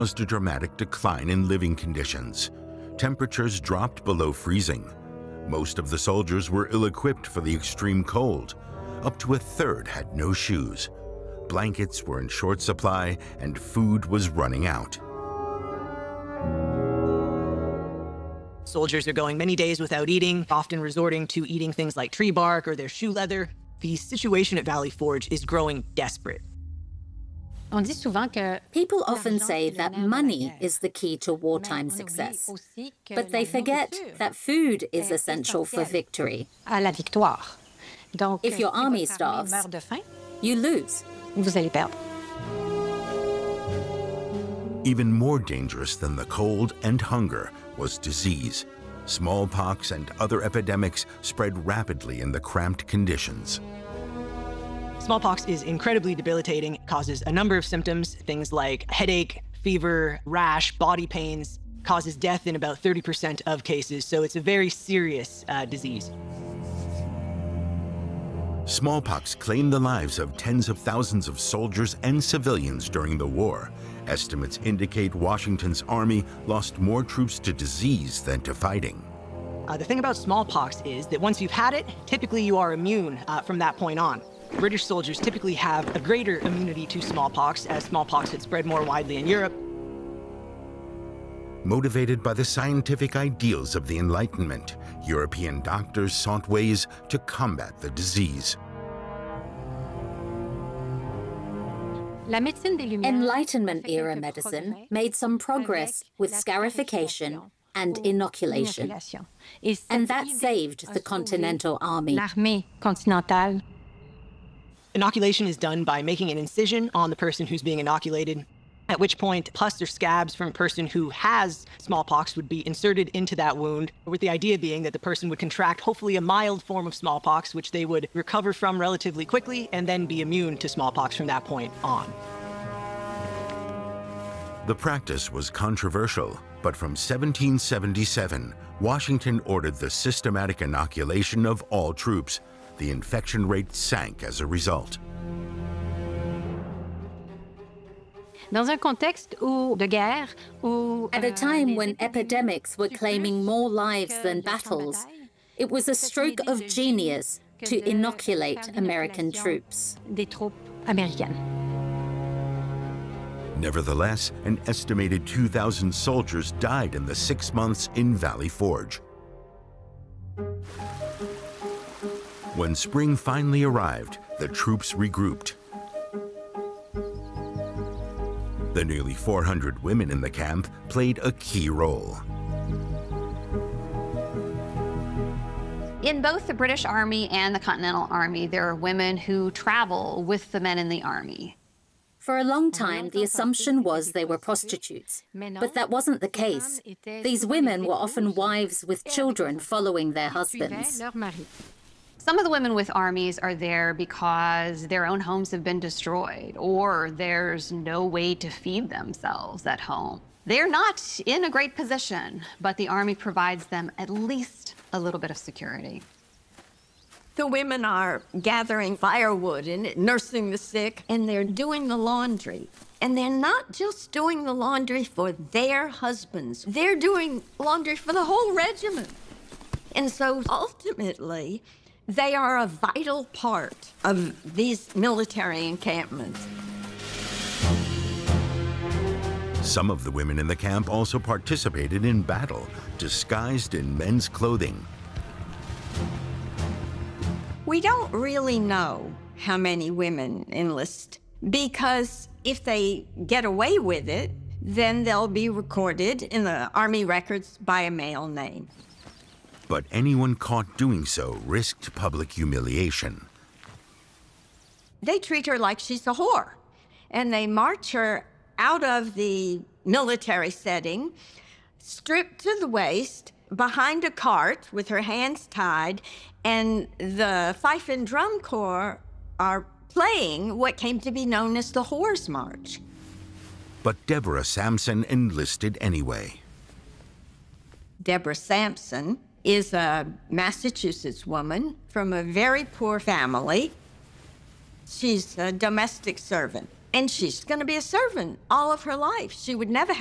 caused a dramatic decline in living conditions. Temperatures dropped below freezing. Most of the soldiers were ill-equipped for the extreme cold. Up to a third had no shoes. Blankets were in short supply, and food was running out. Soldiers are going many days without eating, often resorting to eating things like tree bark or their shoe leather. The situation at Valley Forge is growing desperate. People often say that money is the key to wartime success, but they forget that food is essential for victory. If your army starves, you lose. Even more dangerous than the cold and hunger was disease. Smallpox and other epidemics spread rapidly in the cramped conditions. Smallpox is incredibly debilitating. It causes a number of symptoms, things like headache, fever, rash, body pains, causes death in about 30% of cases, so it's a very serious disease. Smallpox claimed the lives of tens of thousands of soldiers and civilians during the war. Estimates indicate Washington's army lost more troops to disease than to fighting. The thing about smallpox is that once you've had it, typically you are immune from that point on. British soldiers typically have a greater immunity to smallpox, as smallpox had spread more widely in Europe. Motivated by the scientific ideals of the Enlightenment, European doctors sought ways to combat the disease. Enlightenment-era medicine made some progress with scarification and inoculation, and that saved the Continental Army. Inoculation is done by making an incision on the person who's being inoculated, at which point pus or scabs from a person who has smallpox would be inserted into that wound, with the idea being that the person would contract hopefully a mild form of smallpox, which they would recover from relatively quickly and then be immune to smallpox from that point on. The practice was controversial, but from 1777, Washington ordered the systematic inoculation of all troops. The infection rate sank as a result. At a time when epidemics were claiming more lives than battles, it was a stroke of genius to inoculate American troops. Nevertheless, an estimated 2,000 soldiers died in the 6 months in Valley Forge. When spring finally arrived, the troops regrouped. The nearly 400 women in the camp played a key role. In both the British Army and the Continental Army, there are women who travel with the men in the army. For a long time, the assumption was they were prostitutes, but that wasn't the case. These women were often wives with children following their husbands. Some of the women with armies are there because their own homes have been destroyed, or there's no way to feed themselves at home. They're not in a great position, but the army provides them at least a little bit of security. The women are gathering firewood and nursing the sick, and they're doing the laundry. And they're not just doing the laundry for their husbands. They're doing laundry for the whole regiment. And so ultimately, they are a vital part of these military encampments. Some of the women in the camp also participated in battle, disguised in men's clothing. We don't really know how many women enlist, because if they get away with it, then they'll be recorded in the Army records by a male name. But anyone caught doing so risked public humiliation. They treat her like she's a whore, and they march her out of the military setting, stripped to the waist, behind a cart with her hands tied, and the fife and drum corps are playing what came to be known as the Whore's March. But Deborah Sampson enlisted anyway. Deborah Sampson is a Massachusetts woman from a very poor family. She's a domestic servant. and she's going to be a servant all of her life. She would never